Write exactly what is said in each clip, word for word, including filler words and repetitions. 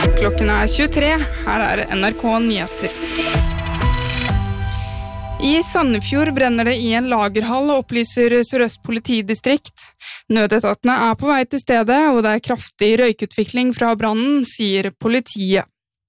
Klokken er tjuetre, her er N R K Nyheter. I Sandefjord brenner det i en lagerhall, opplyser Sør-Øst politidistrikt. Nødetatene er på vei til stedet, og det er kraftig røykutvikling fra brannen, sier politiet.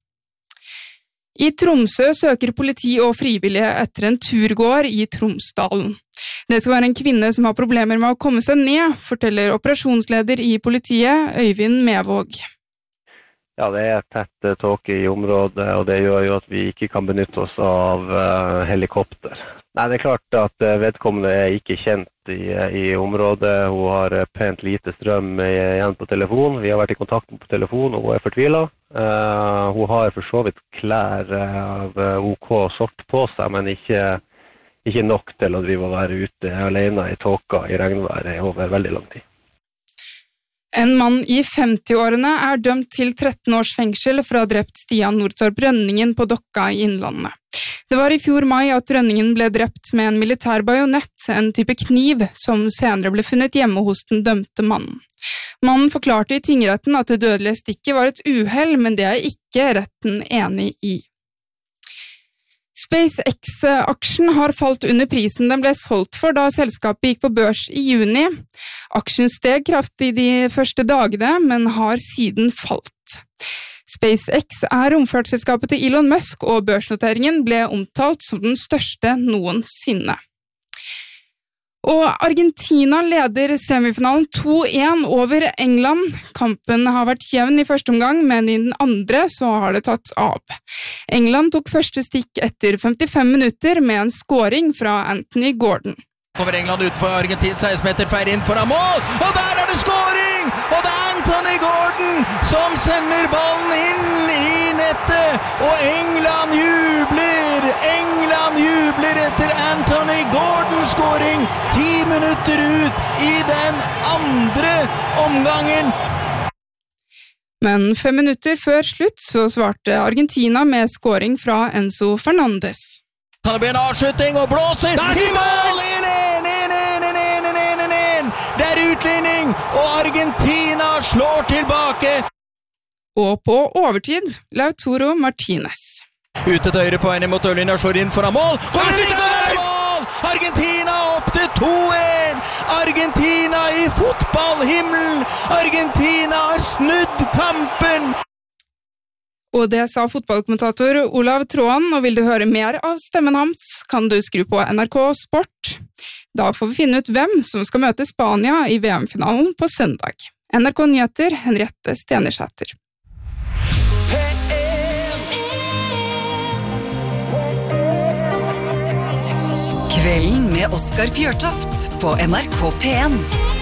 I Tromsø søker politi og frivillige etter en turgåer i Tromsdalen. Det skal være en kvinne som har problemer med å komme seg ned, forteller operasjonsleder i politiet, Øyvind Mevåg. Ja, det er tett tåke i området, og det gjør jo at vi ikke kan benytte oss av uh, helikopter. Nei, det er klart at vedkommende er ikke kjent i, i området. Hun har pent lite strøm igjen på telefon. Vi har vært i kontakt på telefon, og hun er fortvilet. Uh, hun har for så vidt klær av OK sort på seg, men ikke, ikke nok til å drive og være ute alene i tåka i regnværet over veldig lang tid. En mann i femti-årene er dømt til tretten års fengsel for å ha drept Stian Nordtorp Rønningen på Dokka i Innlandet. Det var i fjor mai at Rønningen ble drept med en militær bajonett, en type kniv, som senere ble funnet hjemme hos den dømte mannen. Mannen forklarte i tingretten at det dødelige stikket var et uhell, men det er ikke retten enig i. SpaceX-aksjen har falt under prisen den ble solgt for da selskapet gikk på børs i juni. Aksjen steg kraftig de første dagene, men har siden falt. SpaceX er romfartsselskapet til Elon Musk, og børsnoteringen ble omtalt som den største noensinne. Og Argentina leder semifinalen to én over England. Kampen har vært jevn i første omgang, men i den andre så har det tatt av. England tok første stikk etter femtifem minutter med en scoring fra Anthony Gordon. Kommer England ut for Argentin, seksten meter feir inn foran mål, og der er det scoring! Og det er Anthony Gordon som sender ballen inn i nettet, og England jubler! England jubler etter Anthony Gordon-scoring ti minutter ut i den andre omgangen. Men fem minutter før slutt så svarte Argentina med scoring fra Enzo Fernandes. Kan det bli en avslutning og blåser? I mål! Det er utligning, og Argentina slår tilbake. Og på overtid, Lautaro Martinez. Ute til høyre på veien mot Ørlinja, slår inn foran mål. Kommer sikker i mål! Argentina opp til to én! Argentina i fotballhimmelen! Argentina har snudd kampen! Og det sa fotballkommentator Olav Tråen, og vil du høre mer av stemmen hans, kan du skru på N R K Sport. Da får vi finne ut hvem som skal møte Spania i V M-finalen på søndag. N R K Nyheter, Henriette Stenersæter. Kvelden med Oskar Fjørtoft på N R K P en.